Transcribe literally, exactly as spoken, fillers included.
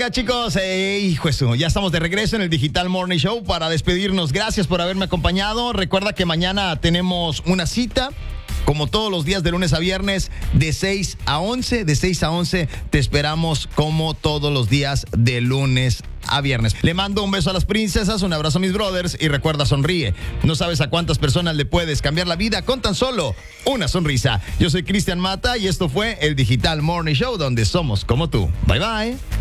Venga, chicos, eh, hijo eso, ya estamos de regreso en el Digital Morning Show para despedirnos. Gracias por haberme acompañado. Recuerda que mañana tenemos una cita, como todos los días de lunes a viernes, de seis a once. De seis a once te esperamos como todos los días de lunes a viernes. Le mando un beso a las princesas, un abrazo a mis brothers y recuerda, sonríe. No sabes a cuántas personas le puedes cambiar la vida con tan solo una sonrisa. Yo soy Cristian Mata y esto fue el Digital Morning Show, donde somos como tú. Bye bye.